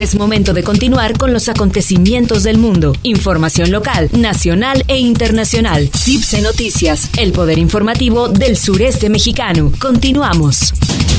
Es momento de continuar con los acontecimientos del mundo. Información local, nacional e internacional. CIPSE Noticias, el poder informativo del sureste mexicano. Continuamos.